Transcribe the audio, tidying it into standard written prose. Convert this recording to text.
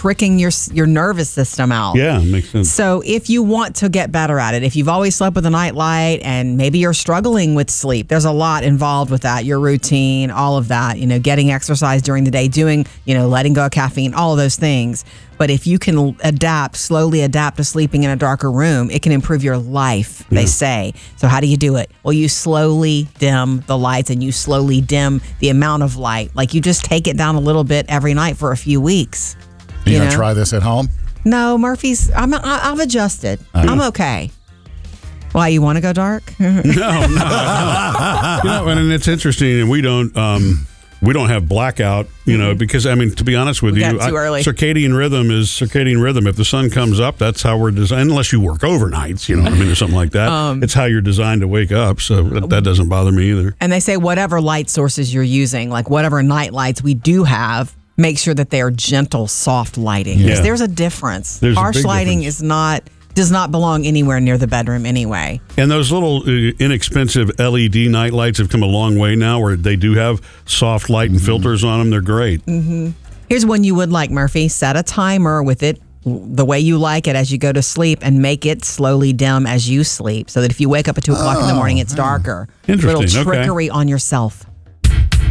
tricking your nervous system out. Yeah, makes sense. So if you want to get better at it, if you've always slept with a night light and maybe you're struggling with sleep, there's a lot involved with that. Your routine, all of that, getting exercise during the day, doing, letting go of caffeine, all of those things. But if you can slowly adapt to sleeping in a darker room, it can improve your life, they say. So how do you do it? Well, you slowly dim the lights and you slowly dim the amount of light. Like you just take it down a little bit every night for a few weeks. You going to try this at home? No, I've adjusted. I'm okay. Why, you want to go dark? No. And it's interesting, and we don't have blackout, because, to be honest with you, too early. circadian rhythm. If the sun comes up, that's how we're designed, unless you work overnights, or something like that. It's how you're designed to wake up, so that doesn't bother me either. And they say whatever light sources you're using, like whatever night lights we do have, make sure that they are gentle, soft lighting. Because there's a difference. Harsh lighting does not belong anywhere near the bedroom anyway. And those little inexpensive LED night lights have come a long way now, where they do have soft light and filters on them. They're great. Mm-hmm. Here's one you would like, Murphy. Set a timer with it the way you like it as you go to sleep, and make it slowly dim as you sleep, so that if you wake up at 2 o'clock in the morning, it's darker. Interesting. Little trickery on yourself.